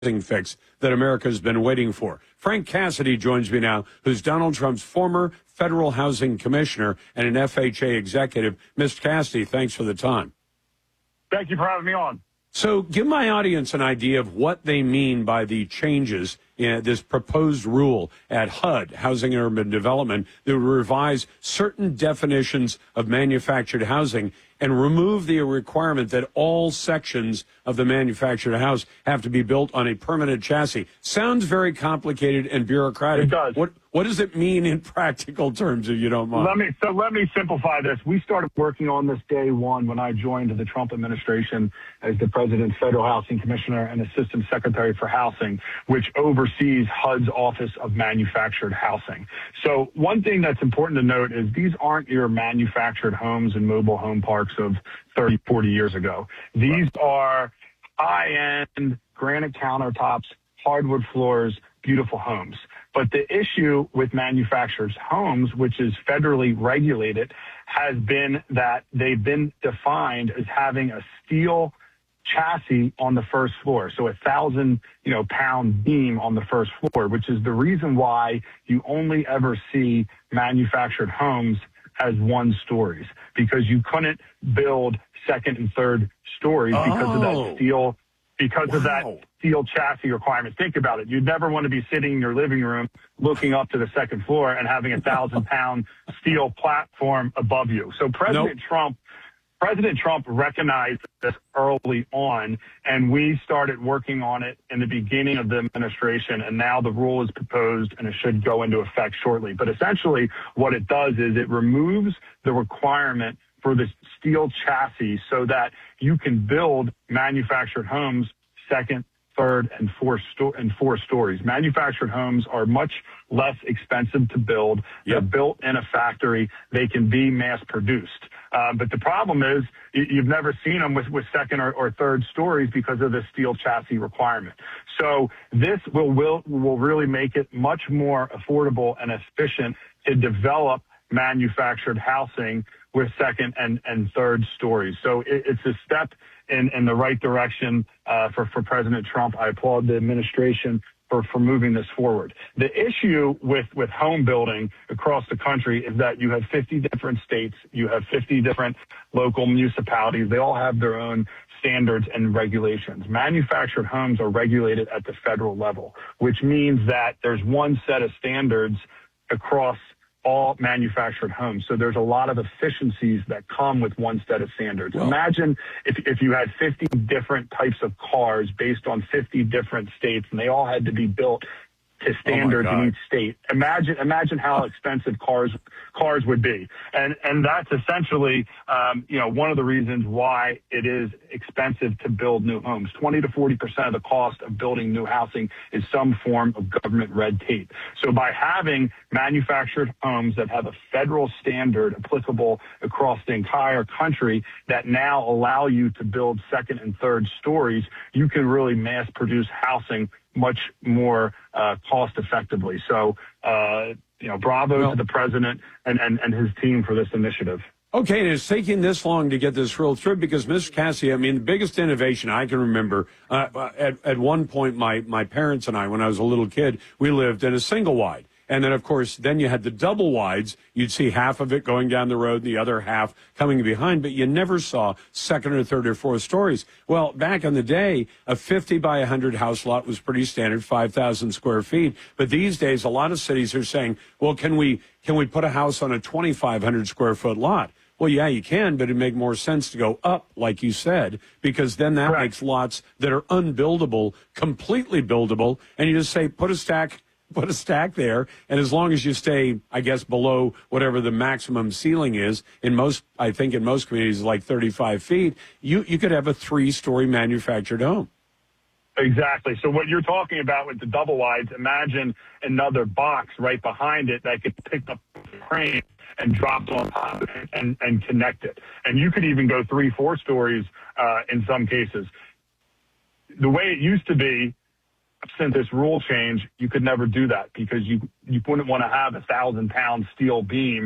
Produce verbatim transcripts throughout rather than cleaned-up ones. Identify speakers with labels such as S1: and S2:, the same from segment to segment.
S1: fix that America's been waiting for. Frank Cassidy joins me now, who's Donald Trump's former federal housing commissioner and an F H A executive. Mister Cassidy, thanks for the time.
S2: Thank you for having me on.
S1: So give my audience an idea of what they mean by the changes in this proposed rule at H U D, Housing and Urban Development, that would revise certain definitions of manufactured housing and remove the requirement that all sections of the manufactured house have to be built on a permanent chassis. Sounds very complicated and bureaucratic.
S2: It does.
S1: What What does it mean in practical terms, if you don't mind?
S2: Let me so let me simplify this. We started working on this day one when I joined the Trump administration as the President's Federal Housing Commissioner and Assistant Secretary for Housing, which oversees H U D's Office of Manufactured Housing. So one thing that's important to note is these aren't your manufactured homes and mobile home parks of thirty, forty years ago. These are high-end granite countertops, hardwood floors, beautiful homes. But the issue with manufactured homes, which is federally regulated, has been that they've been defined as having a steel chassis on the first floor. So a thousand, you know, pound beam on the first floor, which is the reason why you only ever see manufactured homes as one stories, because you couldn't build second and third stories
S1: oh.
S2: because of that steel because
S1: wow.
S2: of that steel chassis requirement. Think about it. You'd never want to be sitting in your living room looking up to the second floor and having a thousand pound steel platform above you. So President
S1: nope.
S2: Trump, President Trump recognized this early on, and we started working on it in the beginning of the administration, and now the rule is proposed and it should go into effect shortly. But essentially what it does is it removes the requirement for the steel chassis so that you can build manufactured homes second, third, and fourth sto- and four stories. Manufactured homes are much less expensive to build. Yep. They're built in a factory. They can be mass produced. Uh, but the problem is you, you've never seen them with, with second or, or third stories because of the steel chassis requirement. So this will, will, will really make it much more affordable and efficient to develop manufactured housing with second and, and third stories. So it, it's a step in, in the right direction uh, for, for President Trump. I applaud the administration for, for moving this forward. The issue with, with home building across the country is that you have fifty different states, you have fifty different local municipalities. They all have their own standards and regulations. Manufactured homes are regulated at the federal level, which means that there's one set of standards across all manufactured homes. So there's a lot of efficiencies that come with one set of standards. Well, Imagine if, if you had fifty different types of cars based on fifty different states, and they all had to be built to standards
S1: oh
S2: in each state. Imagine, imagine how expensive cars, cars would be. And, and that's essentially, um, you know, one of the reasons why it is expensive to build new homes. twenty to forty percent of the cost of building new housing is some form of government red tape. So by having manufactured homes that have a federal standard applicable across the entire country that now allow you to build second and third stories, you can really mass produce housing much more uh, cost effectively. So, uh, you know, bravo well, to the president and, and, and his team for this initiative.
S1: Okay, and it's taking this long to get this rule through because, Mister Cassidy, I mean, the biggest innovation I can remember, uh, at, at one point, my, my parents and I, when I was a little kid, we lived in a single wide. And then, of course, then you had the double wides. You'd see half of it going down the road, the other half coming behind, but you never saw second or third or fourth stories. Well, back in the day, a fifty by one hundred house lot was pretty standard, five thousand square feet. But these days, a lot of cities are saying, well, can we can we put a house on a twenty-five hundred square foot lot? Well, yeah, you can, but it'd make more sense to go up, like you said, because then that
S2: Correct.
S1: makes lots that are unbuildable completely buildable, and you just say, put a stack Put a stack there, and as long as you stay, I guess, below whatever the maximum ceiling is, in most, I think in most communities, like thirty-five feet, you, you could have a three-story manufactured home.
S2: Exactly. So what you're talking about with the double wides, imagine another box right behind it that could pick up the crane and drop it on top of it and, and connect it. And you could even go three, four stories uh, in some cases. The way it used to be, since this rule change, you could never do that because you, you wouldn't want to have a thousand pound steel beam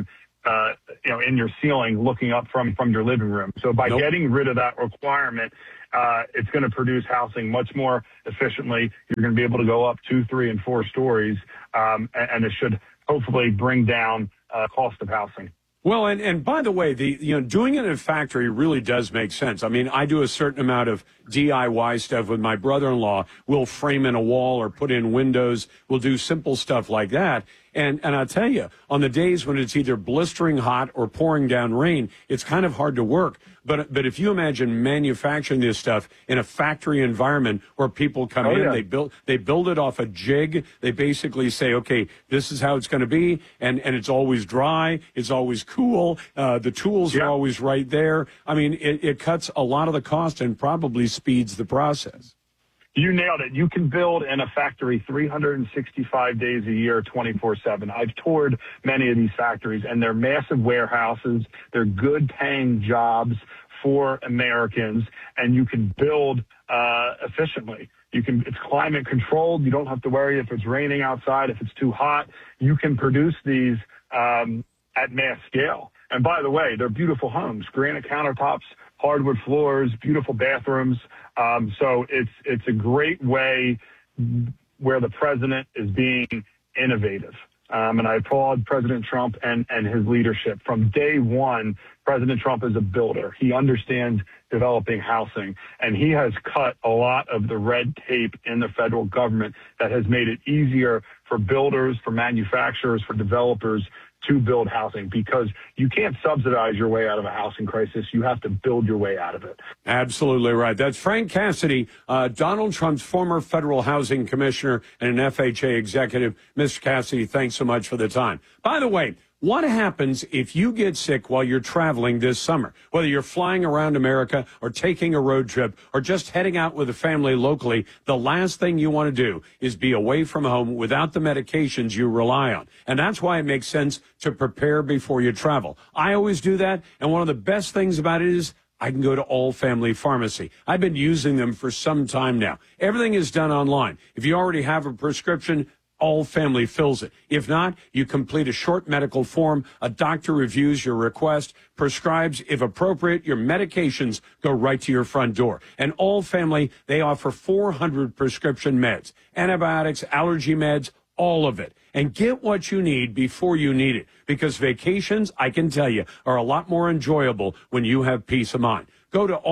S2: uh, you know, in your ceiling looking up from, from your living room. So by
S1: Nope.
S2: getting rid of that requirement, uh, it's going to produce housing much more efficiently. You're going to be able to go up two, three, and four stories, um, and, and it should hopefully bring down uh, cost of housing.
S1: Well, and, and by the way, the you know doing it in a factory really does make sense. I mean, I do a certain amount of D I Y stuff with my brother-in-law. We'll frame in a wall or put in windows. We'll do simple stuff like that. And and I'll tell you, on the days when it's either blistering hot or pouring down rain, it's kind of hard to work. But but if you imagine manufacturing this stuff in a factory environment where people come
S2: Oh,
S1: in,
S2: yeah.
S1: they build they build it off a jig. They basically say, okay, this is how it's going to be, and and it's always dry, it's always cool. Uh, the tools
S2: Yeah.
S1: are always right there. I mean, it, it cuts a lot of the cost and probably speeds the process.
S2: You nailed it. You can build in a factory three hundred sixty-five days a year, twenty-four seven. I've toured many of these factories, and they're massive warehouses. They're good paying jobs for Americans, and you can build uh, efficiently. You can, it's climate controlled. You don't have to worry if it's raining outside, if it's too hot. You can produce these um, at mass scale. And by the way, they're beautiful homes, granite countertops, hardwood floors, beautiful bathrooms. Um, so it's it's a great way where the president is being innovative. Um, and I applaud President Trump and, and his leadership. From day one, President Trump is a builder. He understands developing housing, and he has cut a lot of the red tape in the federal government that has made it easier for builders, for manufacturers, for developers to build housing, because you can't subsidize your way out of a housing crisis. You have to build your way out of it.
S1: Absolutely right. That's Frank Cassidy, uh, Donald Trump's former federal housing commissioner and an F H A executive. Mister Cassidy, thanks so much for the time. By the way, what happens if you get sick while you're traveling this summer? Whether you're flying around America or taking a road trip or just heading out with a family locally, the last thing you want to do is be away from home without the medications you rely on. And that's why it makes sense to prepare before you travel. I always do that, and one of the best things about it is I can go to All Family Pharmacy. I've been using them for some time now. Everything is done online. If you already have a prescription, All Family fills it. If not, you complete a short medical form. A doctor reviews your request, prescribes, if appropriate, your medications go right to your front door. And All Family, they offer four hundred prescription meds, antibiotics, allergy meds, all of it. And get what you need before you need it. Because vacations, I can tell you, are a lot more enjoyable when you have peace of mind. Go to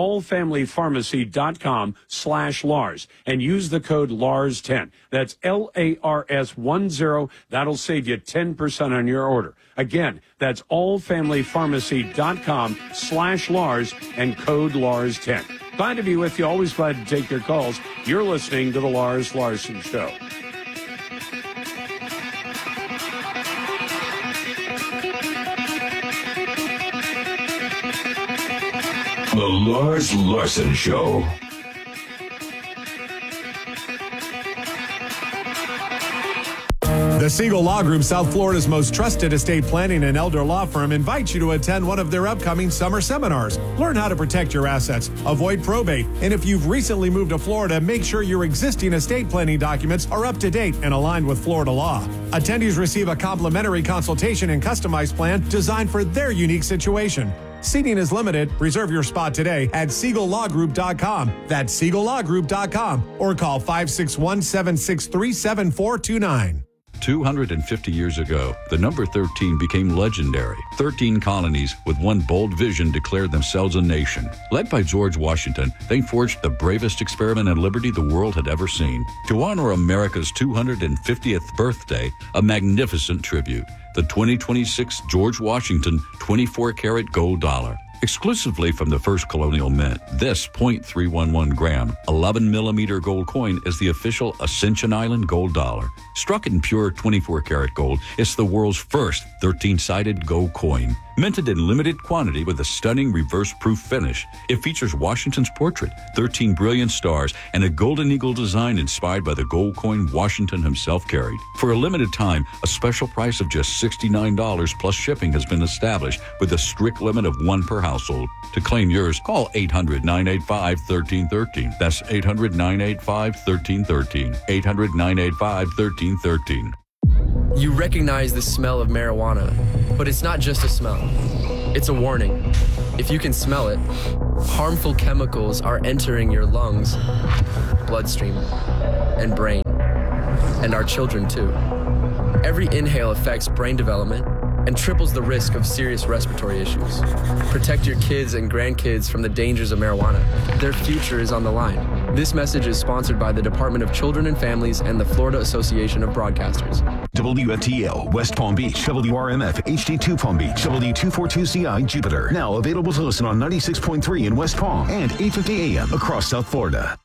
S1: allfamilypharmacy.com slash Lars and use the code Lars ten. That's L A R S ten. That'll save you ten percent on your order. Again, that's allfamilypharmacy.com slash Lars and code Lars ten. Glad to be with you. Always glad to take your calls. You're listening to The Lars Larson Show.
S3: The Lars Larson Show.
S4: The Siegel Law Group, South Florida's most trusted estate planning and elder law firm, invites you to attend one of their upcoming summer seminars. Learn how to protect your assets, avoid probate, and if you've recently moved to Florida, make sure your existing estate planning documents are up to date and aligned with Florida law. Attendees receive a complimentary consultation and customized plan designed for their unique situation. Seating is limited. Reserve your spot today at siegel law group dot com. That's siegel law group dot com or call five six one, seven six three, seven four two nine.
S5: two hundred fifty years ago, the number thirteen became legendary. thirteen colonies with one bold vision declared themselves a nation. Led by George Washington, they forged the bravest experiment in liberty the world had ever seen. To honor America's two hundred fiftieth birthday, a magnificent tribute. The twenty twenty-six George Washington twenty-four karat gold dollar. Exclusively from the first colonial mint, this point three one one gram, eleven millimeter gold coin is the official Ascension Island gold dollar. Struck in pure twenty-four karat gold, it's the world's first thirteen-sided gold coin. Minted in limited quantity with a stunning reverse-proof finish, it features Washington's portrait, thirteen brilliant stars, and a golden eagle design inspired by the gold coin Washington himself carried. For a limited time, a special price of just sixty-nine dollars plus shipping has been established with a strict limit of one per household. To claim yours, call eight hundred, nine eight five, one three one three. That's eight hundred, nine eight five, one three one three. eight hundred, nine eight five, one three one three.
S6: You recognize the smell of marijuana. But it's not just a smell. It's a warning. If you can smell it, harmful chemicals are entering your lungs, bloodstream, and brain. And our children, too. Every inhale affects brain development and triples the risk of serious respiratory issues. Protect your kids and grandkids from the dangers of marijuana. Their future is on the line. This message is sponsored by the Department of Children and Families and the Florida Association of Broadcasters.
S7: W F T L, West Palm Beach, W R M F, H D two Palm Beach, W two forty-two C I, Jupiter. Now available to listen on ninety-six point three in West Palm and eight fifty A M across South Florida.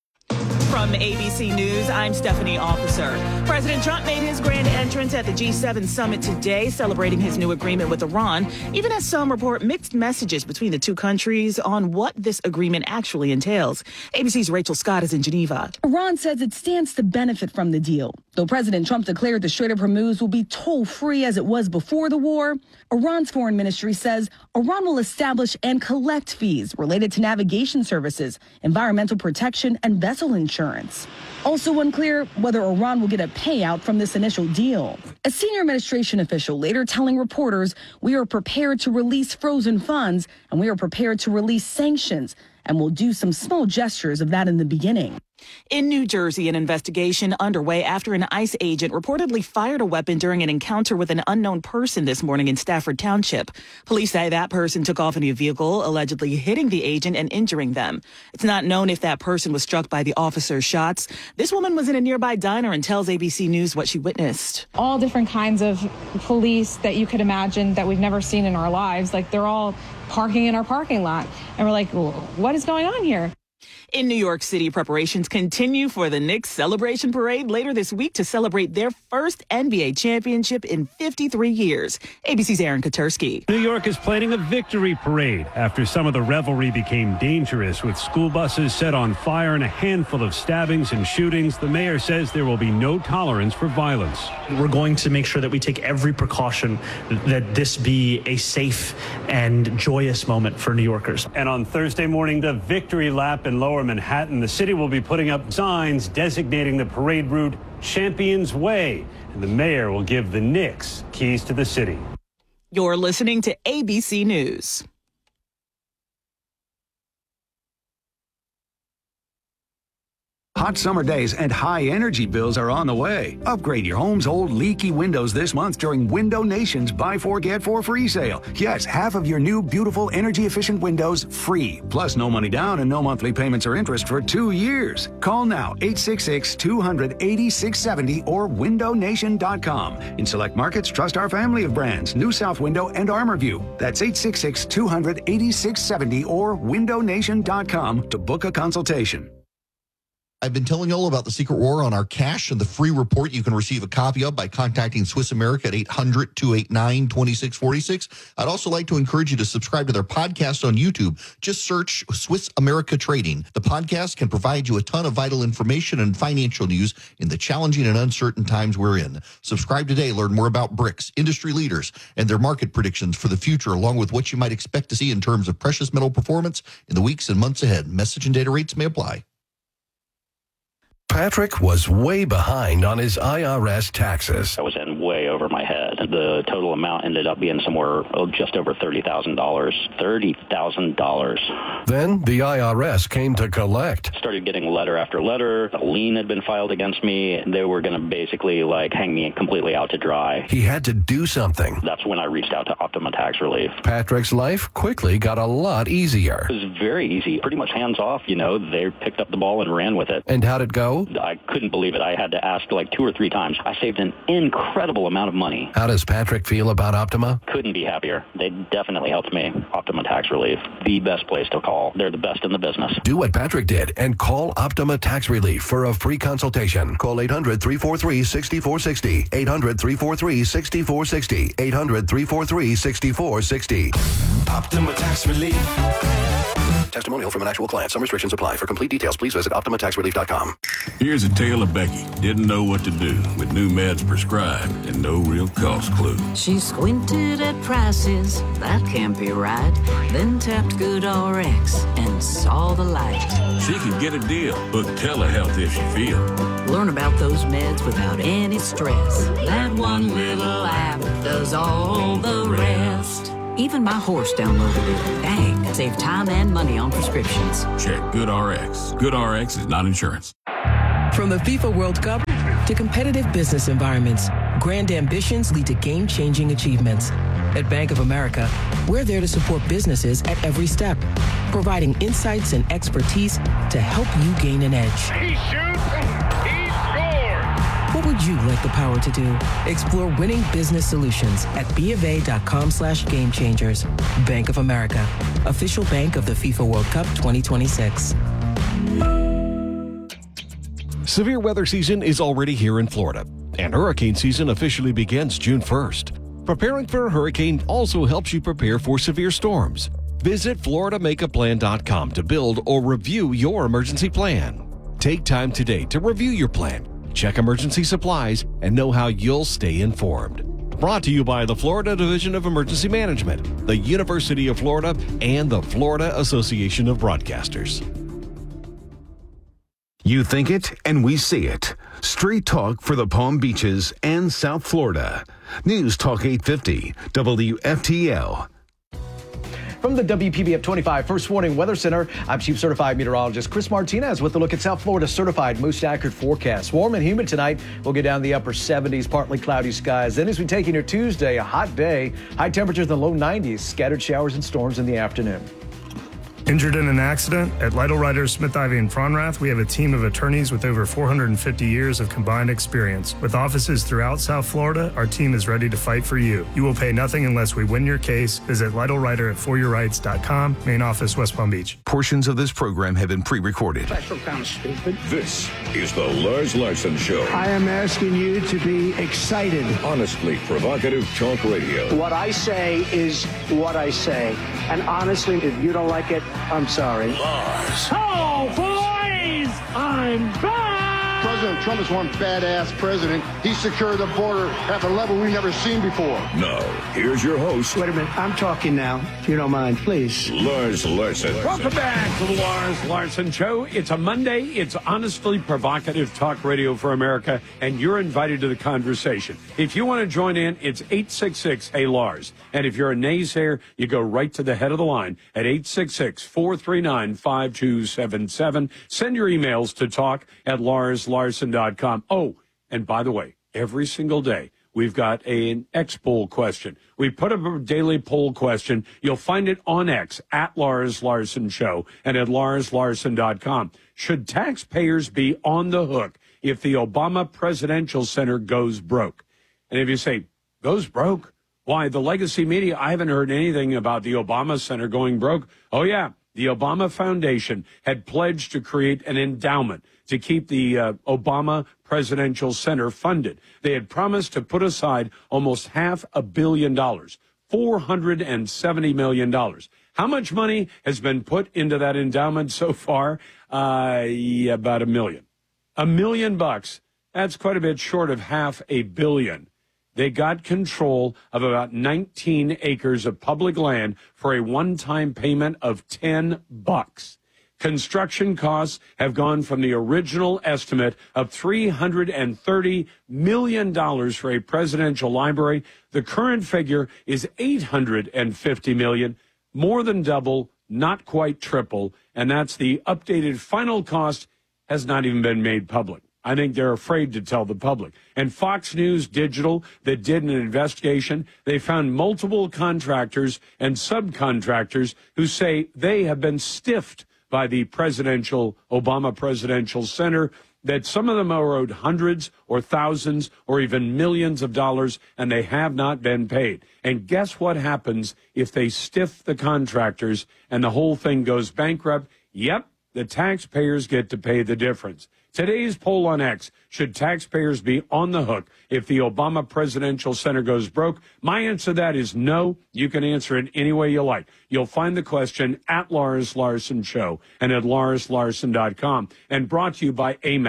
S8: From A B C News, I'm Stephanie Officer. President Trump made his grand entrance at the G seven summit today, celebrating his new agreement with Iran, even as some report mixed messages between the two countries on what this agreement actually entails. A B C's Rachel Scott is in Geneva.
S9: Iran says it stands to benefit from the deal. Though President Trump declared the Strait of Hormuz will be toll-free as it was before the war, Iran's foreign ministry says Iran will establish and collect fees related to navigation services, environmental protection, and vessel insurance. Also unclear whether Iran will get a payout from this initial deal. A senior administration official later telling reporters, "We are prepared to release frozen funds and we are prepared to release sanctions, and we'll do some small gestures of that in the beginning."
S8: In New Jersey, an investigation underway after an ICE agent reportedly fired a weapon during an encounter with an unknown person this morning in Stafford Township. Police say that person took off in a vehicle, allegedly hitting the agent and injuring them. It's not known if that person was struck by the officer's shots. This woman was in a nearby diner and tells A B C News what she witnessed.
S10: All different kinds of police that you could imagine that we've never seen in our lives. Like, they're all parking in our parking lot. And we're like, what is going on here?
S8: In New York City, preparations continue for the Knicks celebration parade later this week to celebrate their first N B A championship in fifty-three years. A B C's Aaron Katersky.
S11: New York is planning a victory parade after some of the revelry became dangerous, with school buses set on fire and a handful of stabbings and shootings. The mayor says there will be no tolerance for violence.
S12: We're going to make sure that we take every precaution that this be a safe and joyous moment for New Yorkers.
S11: And on Thursday morning, the victory lap in Lower Manhattan, the city will be putting up signs designating the parade route Champions Way, and the mayor will give the Knicks keys to the city.
S8: You're listening to A B C News.
S7: Hot summer days and high energy bills are on the way. Upgrade your home's old leaky windows this month during Window Nation's Buy Four Get Four free sale. Yes, half of your new beautiful energy efficient windows free. Plus no money down and no monthly payments or interest for two years. Call now eight six six, two hundred, eighty-six seventy or window nation dot com. In select markets, trust our family of brands, New South Window and ArmorView. That's eight six six, two hundred, eighty-six seventy or window nation dot com to book a consultation.
S13: I've been telling you all about the secret war on our cash and the free report you can receive a copy of by contacting Swiss America at eight hundred, two eight nine, two six four six. I'd also like to encourage you to subscribe to their podcast on YouTube. Just search Swiss America Trading. The podcast can provide you a ton of vital information and financial news in the challenging and uncertain times we're in. Subscribe today. Learn more about BRICS, industry leaders, and their market predictions for the future, along with what you might expect to see in terms of precious metal performance in the weeks and months ahead. Message and data rates may apply.
S14: Patrick was way behind on his I R S taxes.
S15: I was in way over my head. The total amount ended up being somewhere oh, just over thirty thousand dollars. thirty thousand dollars.
S14: Then the I R S came to collect.
S15: Started getting letter after letter. A lien had been filed against me. They were going to basically like hang me completely out to dry.
S14: He had to do something.
S15: That's when I reached out to Optima Tax Relief.
S14: Patrick's life quickly got a lot easier.
S15: It was very easy. Pretty much hands off, you know. They picked up the ball and ran with it.
S14: And how'd it go?
S15: I couldn't believe it. I had to ask like two or three times. I saved an incredible amount of money.
S14: How does Patrick feel about Optima?
S15: Couldn't be happier. They definitely helped me. Optima Tax Relief, the best place to call. They're the best in the business.
S14: Do what Patrick did and call Optima Tax Relief for a free consultation. Call eight hundred, three four three, six four six zero. eight hundred, three four three, six four six zero. eight hundred, three four three, six four six zero. Optima Tax Relief. Testimonial from an actual client. Some restrictions apply. For complete details, please visit optima tax relief dot com.
S3: Here's a tale of Becky. Didn't know what to do with new meds prescribed and no real cost clue.
S16: She squinted at prices, that can't be right. Then tapped GoodRx and saw the light.
S3: She could get a deal. Book telehealth if she feel.
S16: Learn about those meds without any stress. That one little app does all the rest. Even my horse downloaded it. Dang, save time and money on prescriptions.
S3: Check GoodRx. GoodRx is not insurance.
S17: From the FIFA World Cup to competitive business environments, grand ambitions lead to game-changing achievements. At Bank of America, we're there to support businesses at every step, providing insights and expertise to help you gain an edge.
S18: He shoots, he scores!
S17: What would you like the power to do? Explore winning business solutions at BofA.com slash game changers. Bank of America, official bank of the FIFA World Cup twenty twenty-six.
S19: Severe weather season is already here in Florida, and hurricane season officially begins June first. Preparing for a hurricane also helps you prepare for severe storms. Visit Florida Make A Plan dot com to build or review your emergency plan. Take time today to review your plan, check emergency supplies, and know how you'll stay informed. Brought to you by the Florida Division of Emergency Management, the University of Florida, and the Florida Association of Broadcasters.
S20: You think it, and we see it. Straight talk for the Palm Beaches and South Florida. News Talk eight fifty, W F T L.
S21: From the W P B F twenty-five First Warning Weather Center, I'm Chief Certified Meteorologist Chris Martinez with a look at South Florida's certified most accurate forecast. Warm and humid tonight. We'll get down to the upper seventies, partly cloudy skies. Then as we take into Tuesday, a hot day, high temperatures in the low nineties, scattered showers and storms in the afternoon.
S22: Injured in an accident? At Lytle Writers, Smith, Ivy, and Fronrath, we have a team of attorneys with over four hundred fifty years of combined experience. With offices throughout South Florida, our team is ready to fight for you. You will pay nothing unless we win your case. Visit Lytle Writer at for your rights dot com, main office, West Palm Beach.
S20: Portions of this program have been pre-recorded.
S3: Kind of stupid. This is the Lars Larson Show.
S23: I am asking you to be excited.
S3: Honestly provocative talk radio.
S23: What I say is what I say. And honestly, if you don't like it, I'm sorry.
S3: Lars.
S18: Oh, boys! I'm back!
S24: President Trump is one badass president. He secured the border at a level we've never seen before.
S3: Now, here's your host.
S23: Wait a minute. I'm talking now. If you don't mind, please.
S3: Lars Larson.
S1: Welcome back to the Lars Larson Show. It's a Monday. It's honestly provocative talk radio for America, and you're invited to the conversation. If you want to join in, it's eight six six, hey Lars. And if you're a naysayer, you go right to the head of the line at eight six six, four three nine, five two seven seven. Send your emails to talk at lars larson dot com. Oh, and by the way, every single day, we've got a, an X poll question. We put up a daily poll question. You'll find it on X, at Lars Larson Show, and at lars larson dot com. Should taxpayers be on the hook if the Obama Presidential Center goes broke? And if you say, goes broke? Why, the legacy media, I haven't heard anything about the Obama Center going broke. Oh, yeah. The Obama Foundation had pledged to create an endowment to keep the uh, Obama Presidential Center funded. They had promised to put aside almost half a billion dollars, four hundred seventy million dollars. How much money has been put into that endowment so far? Uh, yeah, about a million. A million bucks. That's quite a bit short of half a billion. They got control of about nineteen acres of public land for a one-time payment of ten bucks. Construction costs have gone from the original estimate of three hundred thirty million dollars for a presidential library. The current figure is eight hundred fifty million dollars, more than double, not quite triple, and that's the updated final cost has not even been made public. I think they're afraid to tell the public. And Fox News Digital, that did an investigation, they found multiple contractors and subcontractors who say they have been stiffed by the presidential, Obama Presidential Center, that some of them are owed hundreds or thousands or even millions of dollars, and they have not been paid. And guess what happens if they stiff the contractors and the whole thing goes bankrupt? Yep, the taxpayers get to pay the difference. Today's poll on X, should taxpayers be on the hook if the Obama Presidential Center goes broke? My answer to that is no. You can answer it any way you like. You'll find the question at Lars Larson Show and at lars larson dot com. And brought to you by A M A C.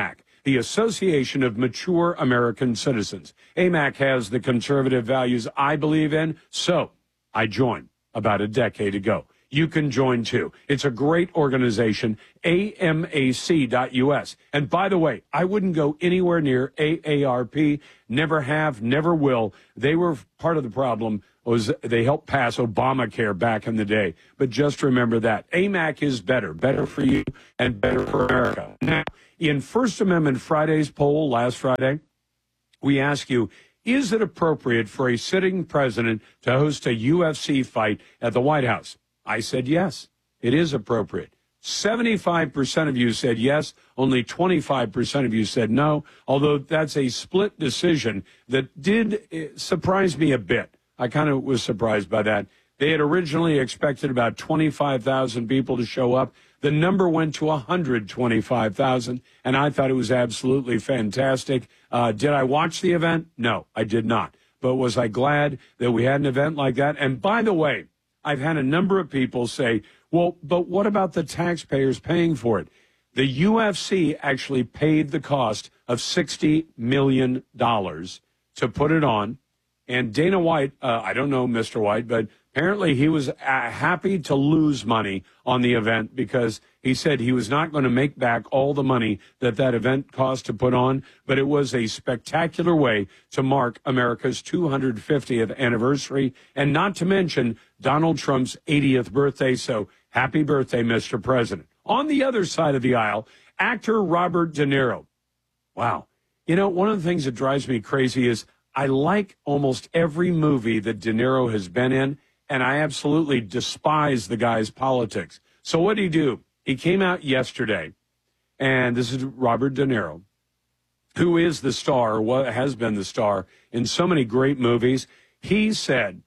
S1: the Association of Mature American Citizens. A M A C has the conservative values I believe in, so I joined about a decade ago. You can join too. It's a great organization, A M A C dot U S. And by the way, I wouldn't go anywhere near A A R P, never have, never will. They were part of the problem. Was they helped pass Obamacare back in the day. But just remember that. A M A C is better, better for you and better for America. Now, in First Amendment Friday's poll last Friday, we ask you, is it appropriate for a sitting president to host a U F C fight at the White House? I said yes, it is appropriate. seventy-five percent of you said yes, only twenty-five percent of you said no, although that's a split decision that did surprise me a bit. I kind of was surprised by that. They had originally expected about twenty-five thousand people to show up. The number went to one hundred twenty-five thousand, and I thought it was absolutely fantastic. Uh, did I watch the event? No, I did not. But was I glad that we had an event like that? And by the way, I've had a number of people say, well, but what about the taxpayers paying for it? The U F C actually paid the cost of sixty million dollars to put it on. And Dana White, uh, I don't know Mister White, but apparently he was uh, happy to lose money on the event because he said he was not going to make back all the money that that event cost to put on. But it was a spectacular way to mark America's two hundred fiftieth anniversary, and not to mention Donald Trump's eightieth birthday. So happy birthday, Mister President. On the other side of the aisle, actor Robert De Niro. Wow. You know, one of the things that drives me crazy is I like almost every movie that De Niro has been in, and I absolutely despise the guy's politics. So what did he do? He came out yesterday, and this is Robert De Niro, who is the star, what has been the star in so many great movies. He said,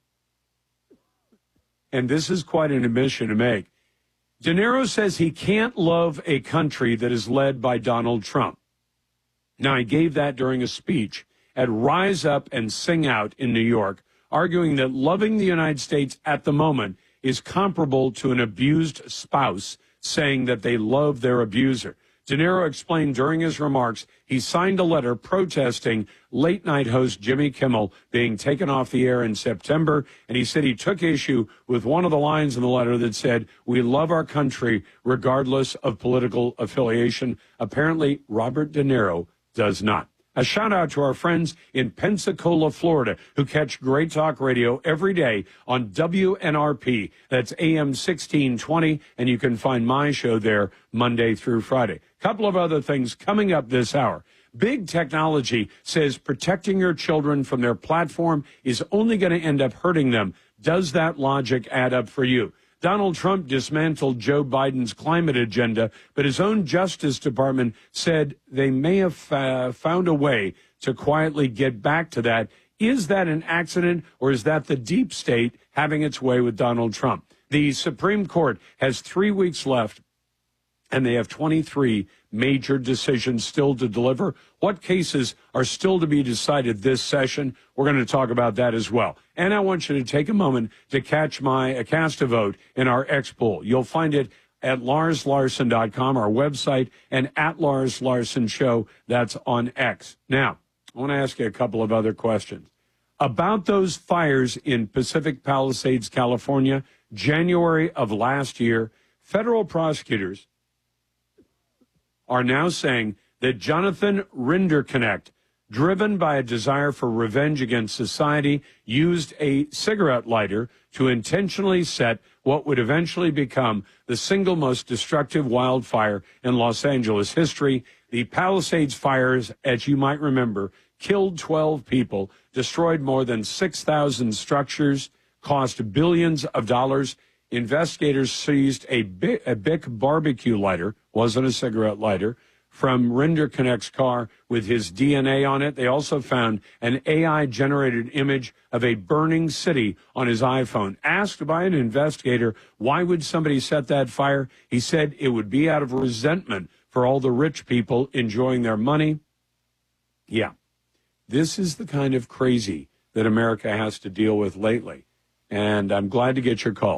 S1: and this is quite an admission to make, De Niro says he can't love a country that is led by Donald Trump. Now, he gave that during a speech at Rise Up and Sing Out in New York, arguing that loving the United States at the moment is comparable to an abused spouse saying that they love their abuser. De Niro explained during his remarks he signed a letter protesting late-night host Jimmy Kimmel being taken off the air in September, and he said he took issue with one of the lines in the letter that said, "We love our country regardless of political affiliation." Apparently, Robert De Niro does not. A shout out to our friends in Pensacola, Florida, who catch Great Talk Radio every day on W N R P. That's A M sixteen twenty, and you can find my show there Monday through Friday. Couple of other things coming up this hour. Big technology says protecting your children from their platform is only going to end up hurting them. Does that logic add up for you? Donald Trump dismantled Joe Biden's climate agenda, but his own Justice Department said they may have uh, found a way to quietly get back to that. Is that an accident, or is that the deep state having its way with Donald Trump? The Supreme Court has three weeks left, and they have twenty-three major decisions still to deliver. What cases are still to be decided this session? We're going to talk about that as well. And I want you to take a moment to catch my uh, cast a vote in our X poll. You'll find it at Lars Larson dot com, our website, and at Lars Larson Show. That's on X. Now, I want to ask you a couple of other questions. About those fires in Pacific Palisades, California, January of last year, federal prosecutors are now saying that Jonathan Rinderknecht, driven by a desire for revenge against society, used a cigarette lighter to intentionally set what would eventually become the single most destructive wildfire in Los Angeles history. The Palisades fires, as you might remember, killed twelve people, destroyed more than six thousand structures, cost billions of dollars. Investigators seized a Bic, a Bic barbecue lighter, wasn't a cigarette lighter, from Rinderknecht's car with his D N A on it. They also found an A I-generated image of a burning city on his iPhone. Asked by an investigator, why would somebody set that fire? He said it would be out of resentment for all the rich people enjoying their money. Yeah, this is the kind of crazy that America has to deal with lately. And I'm glad to get your calls.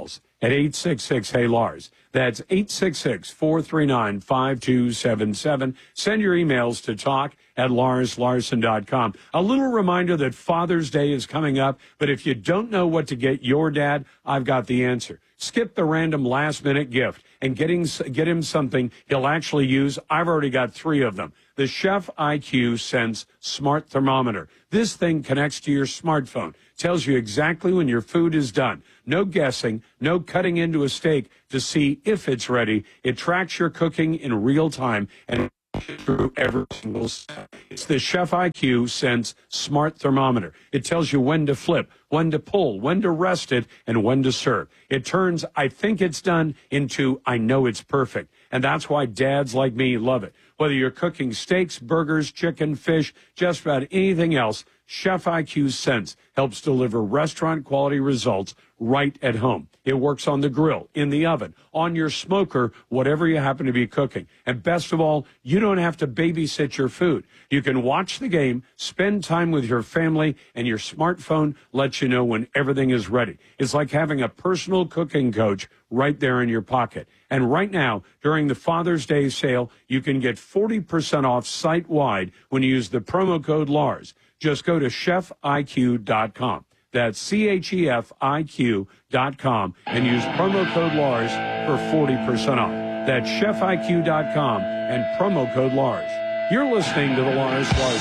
S1: at eight six six, hey Lars. That's eight six six, four three nine, five two seven seven. Send your emails to talk at lars larson dot com. A little reminder that Father's Day is coming up, but if you don't know what to get your dad, I've got the answer. Skip the random last-minute gift and getting, get him something he'll actually use. I've already got three of them. The Chef I Q Sense Smart Thermometer. This thing connects to your smartphone, tells you exactly when your food is done. No guessing, no cutting into a steak to see if it's ready. It tracks your cooking in real time and through every single step. It's the Chef I Q Sense Smart Thermometer. It tells you when to flip, when to pull, when to rest it, and when to serve. It turns I think it's done into I know it's perfect. And that's why dads like me love it. Whether you're cooking steaks, burgers, chicken, fish, just about anything else, Chef I Q Sense helps deliver restaurant-quality results right at home. It works on the grill, in the oven, on your smoker, whatever you happen to be cooking. And best of all, you don't have to babysit your food. You can watch the game, spend time with your family, and your smartphone lets you know when everything is ready. It's like having a personal cooking coach right there in your pocket. And right now, during the Father's Day sale, you can get forty percent off site-wide when you use the promo code Lars. Just go to chef I Q dot com. That's C H E F I Q dot com and use promo code Lars for forty percent off. That's chef I Q dot com and promo code Lars. You're listening to the Lars Larson